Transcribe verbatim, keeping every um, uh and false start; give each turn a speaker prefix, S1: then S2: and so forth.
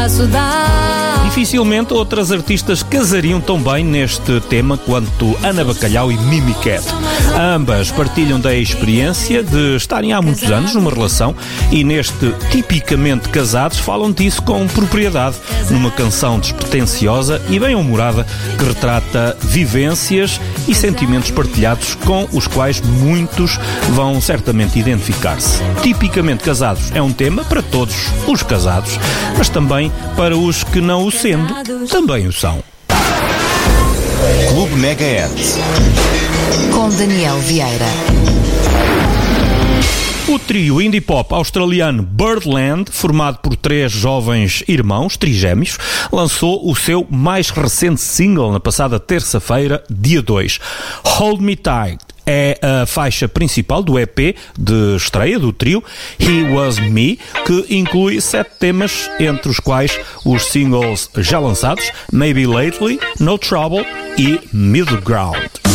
S1: posso dar.
S2: Dificilmente outras artistas casariam tão bem neste tema quanto Ana Bacalhau e Mimi Cat. Ambas partilham da experiência de estarem há muitos anos numa relação e neste Tipicamente Casados falam disso com propriedade, numa canção despretensiosa e bem-humorada que retrata vivências e sentimentos partilhados com os quais muitos vão certamente identificar-se. Tipicamente Casados é um tema para todos os casados, mas também para os que não o sendo, também o são.
S3: Clube Megahertz
S1: Com Daniel Vieira.
S2: O trio indie pop australiano Birdland, formado por três jovens irmãos, trigêmeos, lançou o seu mais recente single na passada terça-feira, dia dois. Hold Me Tight é a faixa principal do E P de estreia do trio He Was Me, que inclui sete temas, entre os quais os singles já lançados Maybe Lately, No Trouble e Middle Ground.